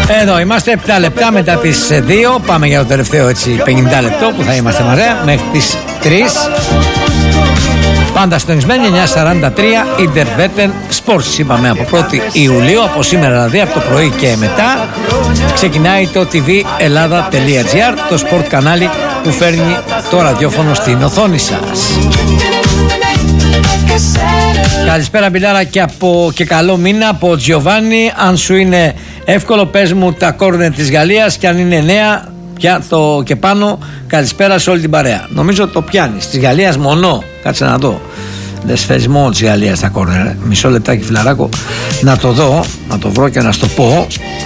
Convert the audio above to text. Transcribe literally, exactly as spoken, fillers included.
Εδώ είμαστε επτά λεπτά μετά τις δύο. Πάμε για το τελευταίο έτσι πενήντα λεπτό που θα είμαστε μαζί μέχρι τις τρεις. Πάντα συντονισμένοι εννιά σαράντα τρία Interveten Sports. Είπαμε από πρώτη Ιουλίου, από σήμερα δηλαδή, από το πρωί και μετά ξεκινάει το τι βι Ελλάδα τελεία τζι άρ, το sport κανάλι που φέρνει το ραδιόφωνο στην οθόνη σας. Καλησπέρα Μπιλάρα και, από, και καλό μήνα από Τζιοβάνι. Αν σου είναι εύκολο πες μου τα κόρνερ της Γαλλίας και αν είναι νέα πια το και πάνω, καλησπέρα σε όλη την παρέα. Νομίζω το πιάνεις, της Γαλλίας μόνο. Κάτσε να δω. Δεν σφαίρεις μόνο της Γαλλίας τα κόρνερ. Μισό λεπτάκι φιλαράκο να το δω, να το βρω και να σου το πω.